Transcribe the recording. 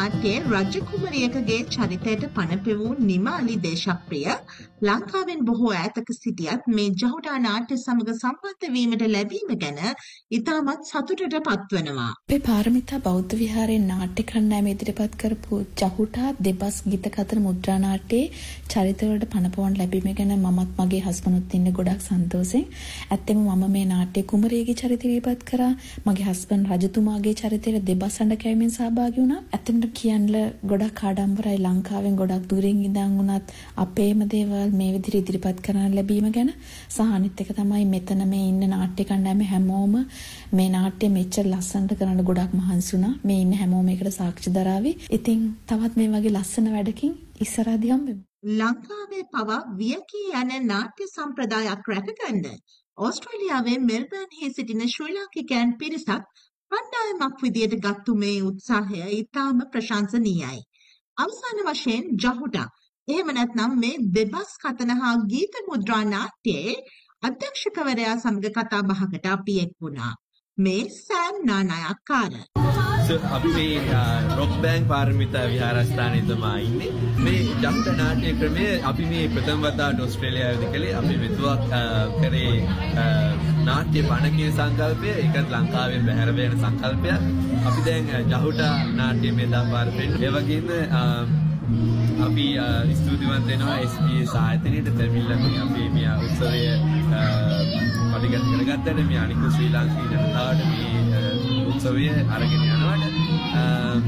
නාට්‍යයේ රජ කුමරියකගේ චරිතයට පණ පෙවූ නිමාලි දේශප්‍රිය ලංකාවෙන් බොහෝ ඈතක සිටියත් මේ ජහුටා නාට්‍ය සමග සම්බන්ධ වීමට ලැබීම ගැන ඉතාමත් සතුටට පත්වනවා. අපේ පාරමිතා බෞද්ධ විහාරයේ නාට්‍ය කණ්ඩායම ඉදිරිපත් කරපු ජහුටා දෙබස් ගීත කතන මුද්‍රා නාට්‍යයේ චරිතවලට පණ පොවන්න ලැබීම ගැන මමත් මගේ හස්බන්ඩ්ත් ඉන්නේ ගොඩක් සන්තෝෂෙන්. ඇත්තෙම මම මේ නාට්‍ය කුමරියගේ චරිතය ඉදිරිපත් කරා. මගේ හස්බන්ඩ් රජතුමාගේ චරිතයට දෙබස් හඬ කැවීමෙන් සහභාගී වුණා. ඇත්තටම කියන්න ගොඩක් ආඩම්බරයි ලංකාවෙන් ගොඩක් දුරින් ඉඳන් වුණත් අපේම දේවල් මේ විදිහට ඉදිරිපත් කරන්න ලැබීම ගැන. සහ අනිත් එක තමයි මෙතන මේ ඉන්න නාට්‍ය කණ්ඩායමේ හැමෝම මේ නාට්‍ය මෙච්චර ලස්සනට කරන්න ගොඩක් මහන්සි වුණා. මේ ඉන්න හැමෝම ඒකට සාක්ෂි දරාවි. ඉතින් තවත් මේ වගේ ලස්සන වැඩකින් ඉස්සරහදී හම්බෙමු. ලංකාවේ පවා වියකී යන නාට්‍ය සම්ප්‍රදායක් රැකගන්න ඕස්ට්‍රේලියාවේ මෙල්බර්න්හි සිටින ශ්‍රී ලාංකිකයන් පිරිසක් කණ්ඩායමක් විදියට ගත්තු මේ උත්සාහය ඉතාම ප්‍රශංසනීයයි. අවසාන වශයෙන් ජහුටා එහෙම නැත්නම් මේ දෙබස් කතන හා ගීත මුද්‍රා නාට්‍යයේ අධ්‍යක්ෂකවරයා සමග කතා බහකට අපි එක් වුණා. මේ සෑම් නානායක්කාර. අපි මේ රොක් බෑන්ක් පාරමිතා විහාරස්ථානයේ තමයි ඉන්නේ. මේ ජහුටා නාට්‍ය ක්‍රමය අපි මේ ප්‍රථම වතාවට ඕස්ට්‍රේලියාවේදී කළේ. අපි මෙතුවක් කරේ නාට්‍ය බණකේ සංකල්පය, ඒකත් ලංකාවෙන් බැහැර වෙන සංකල්පයක්. අපි දැන් ජහුටා නාට්‍ය මේ දාපාර පෙන්න. ඒ වගේම අපි ස්තුතිවන්ත වෙනවා SBS ආයතනයට දෙමිල්ලගේ අපේ මේ උත්සවය පටිගත කරගත්තට මේ අනිකුත් ශ්‍රී ලාංකික ජනතාවට මේ උත්සවය අරගෙන යනවාට